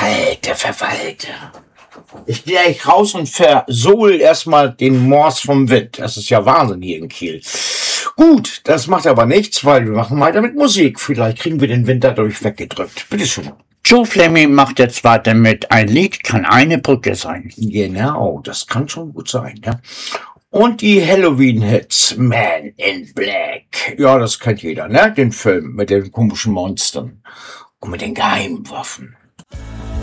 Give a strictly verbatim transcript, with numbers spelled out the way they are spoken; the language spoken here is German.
Verwalte, verwalte. Ich gehe gleich raus und versohl erstmal den Mors vom Wind. Das ist ja Wahnsinn hier in Kiel. Gut, das macht aber nichts, weil wir machen weiter mit Musik. Vielleicht kriegen wir den Wind dadurch weggedrückt. Bitteschön. Joe Fleming macht jetzt weiter mit Ein Lied kann eine Brücke sein. Genau, das kann schon gut sein, ja. Und die Halloween-Hits Man in Black. Ja, das kennt jeder, ne? Den Film mit den komischen Monstern und mit den Geheimwaffen.